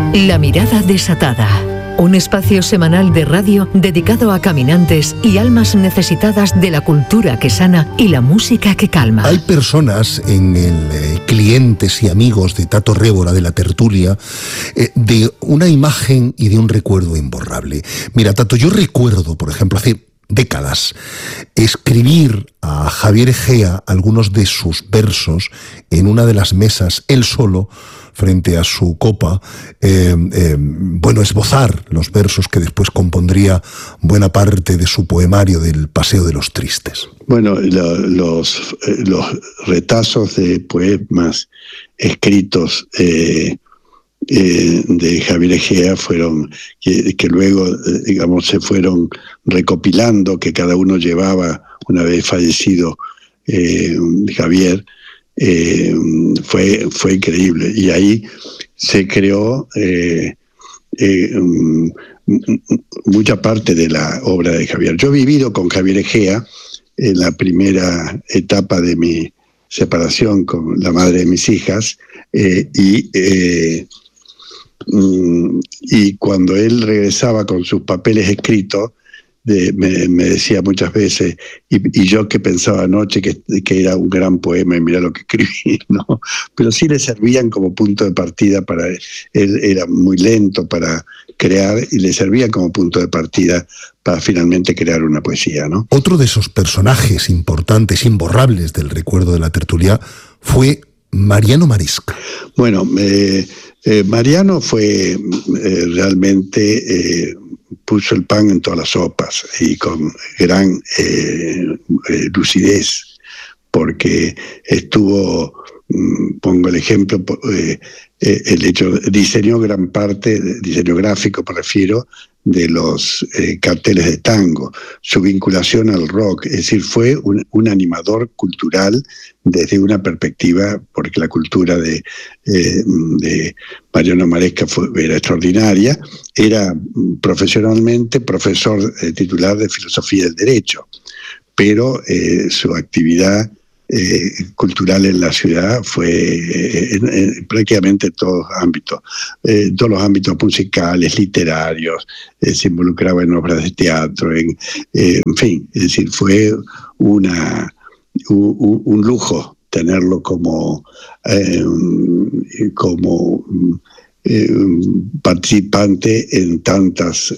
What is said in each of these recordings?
La mirada desatada. Un espacio semanal de radio dedicado a caminantes y almas necesitadas de la cultura que sana y la música que calma. Hay personas en el clientes y amigos de Tato Révora, de la tertulia, de una imagen y de un recuerdo imborrable. Mira, Tato, yo recuerdo, por ejemplo, hace décadas, escribir a Javier Egea algunos de sus versos en una de las mesas, él solo, frente a su copa, esbozar los versos que después compondría buena parte de su poemario del Paseo de los Tristes. Bueno, los retazos de poemas escritos de Javier Egea fueron, que luego, digamos, se fueron recopilando, que cada uno llevaba una vez fallecido Javier. Fue increíble, y ahí se creó mucha parte de la obra de Javier. Yo he vivido con Javier Egea en la primera etapa de mi separación con la madre de mis hijas, y cuando él regresaba con sus papeles escritos, me decía muchas veces, y yo que pensaba anoche que era un gran poema y mira lo que escribí, ¿no? Pero sí le servían como punto de partida para él. Era muy lento para crear y le servía como punto de partida para finalmente crear una poesía, ¿no? Otro de esos personajes importantes, imborrables del recuerdo de la tertulia fue Mariano Maresca. Bueno, Mariano fue realmente... puso el pan en todas las sopas y con gran lucidez, porque estuvo, pongo el ejemplo, diseñó gran parte, diseño gráfico me refiero, de los carteles de tango, su vinculación al rock, es decir, fue un animador cultural desde una perspectiva, porque la cultura de Mariano Maresca era extraordinaria. Era profesionalmente profesor titular de Filosofía del Derecho, pero su actividad cultural en la ciudad fue prácticamente en todos los ámbitos musicales, literarios, se involucraba en obras de teatro, en fin, es decir, fue un lujo tenerlo como participante en tantas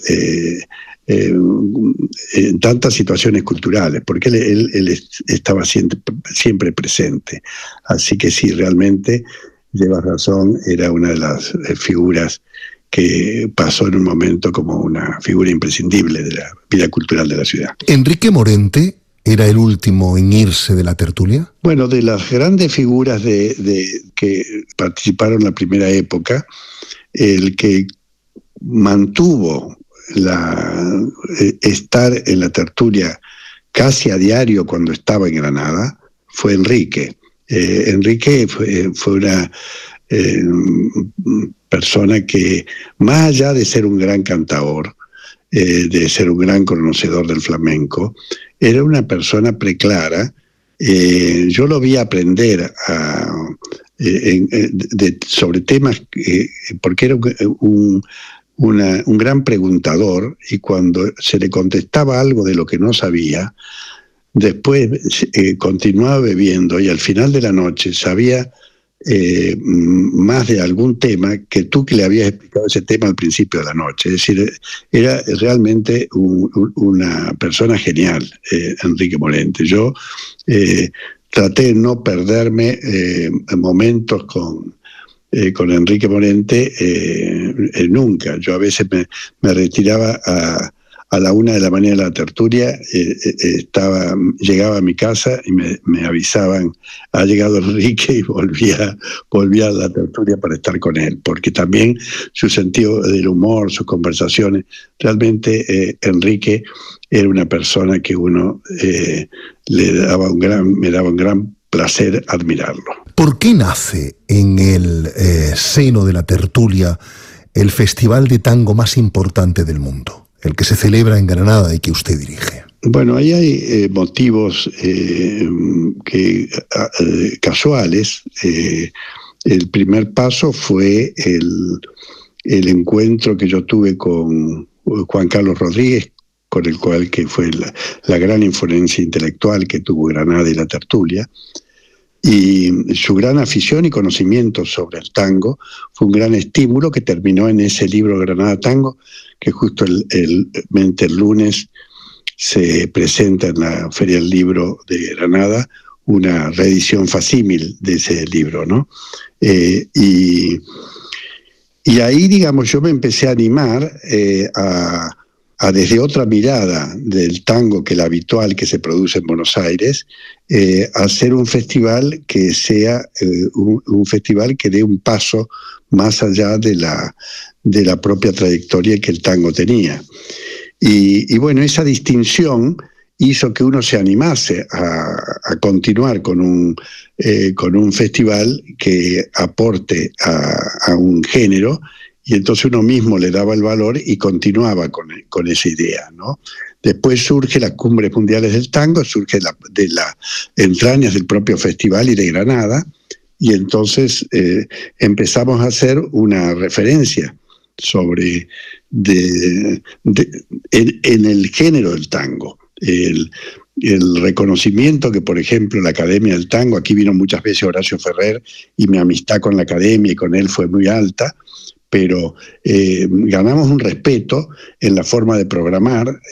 situaciones culturales, porque él estaba siempre presente. Así que sí, realmente llevas razón, era una de las figuras que pasó en un momento como una figura imprescindible de la vida cultural de la ciudad. ¿Enrique Morente era el último en irse de la tertulia? Bueno, de las grandes figuras que participaron en la primera época, el que mantuvo estar en la tertulia casi a diario cuando estaba en Granada fue Enrique. Enrique fue una persona que, más allá de ser un gran cantador, de ser un gran conocedor del flamenco, era una persona preclara. Yo lo vi aprender sobre temas, porque era un gran preguntador, y cuando se le contestaba algo de lo que no sabía, después continuaba bebiendo y al final de la noche sabía más de algún tema que tú que le habías explicado ese tema al principio de la noche. Es decir, era realmente una persona genial, Enrique Morente. Yo traté de no perderme momentos con Enrique Morente nunca. Yo a veces me retiraba a la 1 de la mañana de la tertulia, llegaba a mi casa y me avisaban, ha llegado Enrique, y volvía a la tertulia para estar con él, porque también su sentido del humor, sus conversaciones, realmente Enrique era una persona que uno me daba un gran placer admirarlo. ¿Por qué nace en el seno de la tertulia el festival de tango más importante del mundo, el que se celebra en Granada y que usted dirige? Bueno, ahí hay motivos casuales. El primer paso fue el encuentro que yo tuve con Juan Carlos Rodríguez, con el cual que fue la gran influencia intelectual que tuvo Granada y la tertulia, y su gran afición y conocimiento sobre el tango fue un gran estímulo que terminó en ese libro Granada Tango, que justo el lunes se presenta en la Feria del Libro de Granada una reedición facímil de ese libro, ¿no? Y ahí, digamos, yo me empecé a animar a desde otra mirada del tango que la habitual que se produce en Buenos Aires, hacer un festival que sea un festival que dé un paso más allá de la propia trayectoria que el tango tenía. Y bueno, esa distinción hizo que uno se animase a continuar con un festival que aporte a un género, y entonces uno mismo le daba el valor y continuaba con esa idea, ¿no? Después surge las Cumbres Mundiales del Tango, surge de las entrañas del propio festival y de Granada, y entonces empezamos a hacer una referencia sobre en el género del tango. El reconocimiento que, por ejemplo, la Academia del Tango, aquí vino muchas veces Horacio Ferrer, y mi amistad con la Academia y con él fue muy alta, pero ganamos un respeto en la forma de programar,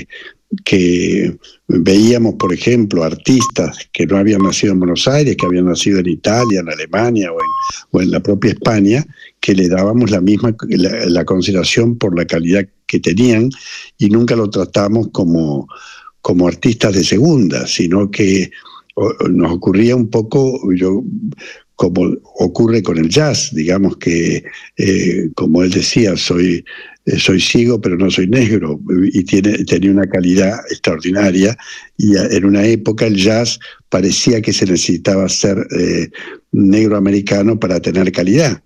que veíamos, por ejemplo, artistas que no habían nacido en Buenos Aires, que habían nacido en Italia, en Alemania o en la propia España, que le dábamos la consideración por la calidad que tenían, y nunca lo tratamos como artistas de segunda, sino que nos ocurría un poco, como ocurre con el jazz, digamos que, como él decía, soy ciego pero no soy negro, y tenía una calidad extraordinaria, y en una época el jazz parecía que se necesitaba ser negro americano para tener calidad,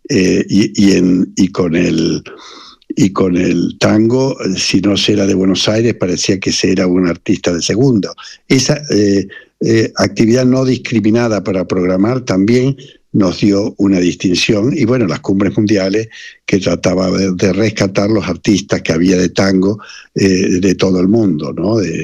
y con el tango, si no se era de Buenos Aires, parecía que se era un artista de segundo. Esa actividad no discriminada para programar también nos dio una distinción, y bueno, las Cumbres Mundiales, que trataba de rescatar los artistas que había de tango de todo el mundo, ¿no?